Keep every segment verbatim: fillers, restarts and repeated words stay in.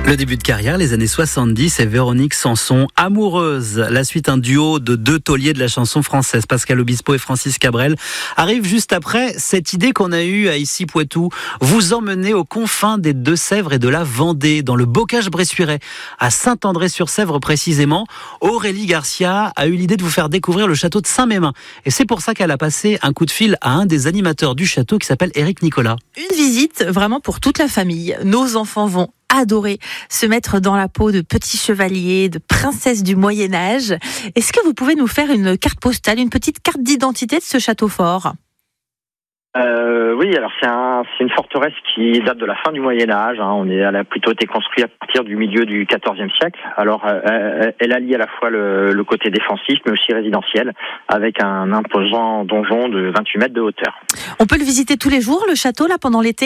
Le début de carrière, les années soixante-dix, et Véronique Sanson, amoureuse. La suite, un duo de deux tauliers de la chanson française, Pascal Obispo et Francis Cabrel, arrive juste après cette idée qu'on a eue à Issy-Poitou. Vous emmenez aux confins des Deux-Sèvres et de la Vendée, dans le Bocage-Bressuirais, à Saint-André-sur-Sèvre précisément. Aurélie Garcia a eu l'idée de vous faire découvrir le château de Saint-Mémin. Et c'est pour ça qu'elle a passé un coup de fil à un des animateurs du château qui s'appelle Éric Nicolas. Une visite vraiment pour toute la famille. Nos enfants vont adorer se mettre dans la peau de petits chevaliers, de princesses du Moyen-Âge. Est-ce que vous pouvez nous faire une carte postale, une petite carte d'identité de ce château fort ? Euh, oui, alors c'est, un, c'est une forteresse qui date de la fin du Moyen-Âge. Hein. On est, elle a plutôt été construite à partir du milieu du quatorzième siècle. Alors, euh, elle allie à la fois le, le côté défensif, mais aussi résidentiel, avec un imposant donjon de vingt-huit mètres de hauteur. On peut le visiter tous les jours, le château, là, pendant l'été ?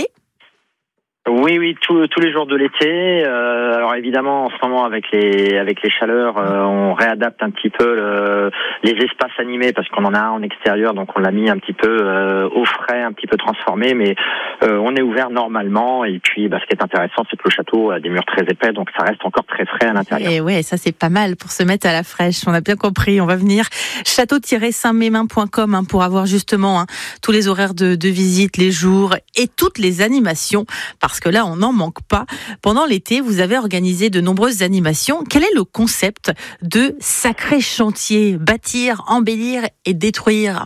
Oui, oui, tous tous les jours de l'été. Euh, alors évidemment, en ce moment avec les avec les chaleurs, euh, on réadapte un petit peu le, les espaces animés parce qu'on en a un en extérieur, donc on l'a mis un petit peu euh, au frais, un petit peu transformé, mais euh, on est ouvert normalement. Et puis, bah, ce qui est intéressant, c'est que le château a des murs très épais, donc ça reste encore très frais à l'intérieur. Et ouais, ça c'est pas mal pour se mettre à la fraîche. On a bien compris. On va venir château tiret saint mémin point com hein, pour avoir justement hein, tous les horaires de, de visite, les jours et toutes les animations. Parce que là, on n'en manque pas. Pendant l'été, vous avez organisé de nombreuses animations. Quel est le concept de Sacré Chantier ? Bâtir, embellir et détruire.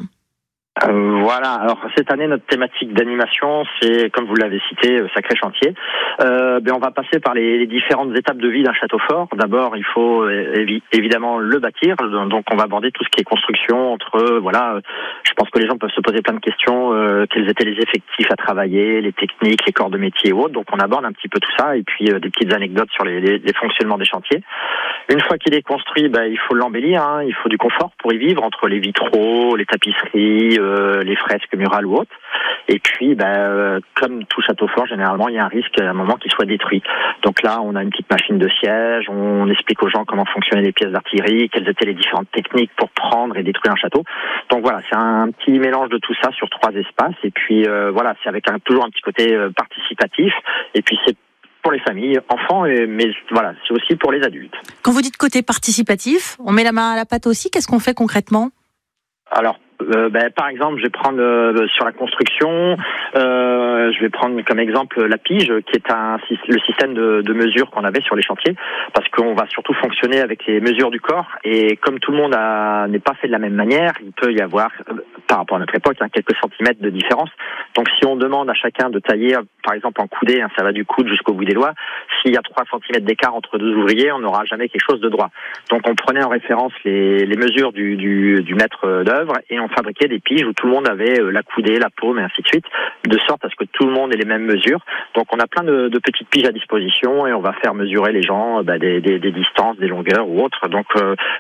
Euh, voilà, alors cette année notre thématique d'animation c'est, comme vous l'avez cité, euh, Sacré Chantier. Euh, ben, on va passer par les, les différentes étapes de vie d'un château fort. D'abord il faut euh, évi- évidemment le bâtir, donc on va aborder tout ce qui est construction entre, euh, voilà, euh, je pense que les gens peuvent se poser plein de questions, euh, quels étaient les effectifs à travailler, les techniques, les corps de métier et autres, donc on aborde un petit peu tout ça et puis euh, des petites anecdotes sur les, les, les fonctionnements des chantiers. Une fois qu'il est construit, ben, il faut l'embellir, hein, il faut du confort pour y vivre, entre les vitraux, les tapisseries, euh, les fresques murales ou autres. Et puis, ben, euh, comme tout château fort, généralement, il y a un risque à un moment qu'il soit détruit. Donc là, on a une petite machine de siège, on explique aux gens comment fonctionnaient les pièces d'artillerie, quelles étaient les différentes techniques pour prendre et détruire un château. Donc voilà, c'est un petit mélange de tout ça sur trois espaces. Et puis euh, voilà, c'est avec un, toujours un petit côté euh, participatif. Et puis c'est pour les familles, enfants, et, mais voilà, c'est aussi pour les adultes. Quand vous dites côté participatif, on met la main à la pâte aussi. Qu'est-ce qu'on fait concrètement ? Alors, euh, ben, par exemple, je vais prendre euh, sur la construction, euh, je vais prendre comme exemple la pige, qui est un, le système de, de mesure qu'on avait sur les chantiers, parce qu'on va surtout fonctionner avec les mesures du corps, et comme tout le monde a, n'est pas fait de la même manière, il peut y avoir, euh, par rapport à notre époque, hein, quelques centimètres de différence. Donc si on demande à chacun de tailler, par exemple en coudé, hein, ça va du coude jusqu'au bout des doigts, s'il y a trois centimètres d'écart entre deux ouvriers, on n'aura jamais quelque chose de droit. Donc on prenait en référence les, les mesures du, du, du maître d'œuvre, et on fabriquait des piges où tout le monde avait la coudée, la paume et ainsi de suite, de sorte à ce que tout le monde ait les mêmes mesures. Donc on a plein de, de petites piges à disposition et on va faire mesurer les gens bah, des, des, des distances, des longueurs ou autres. Donc euh,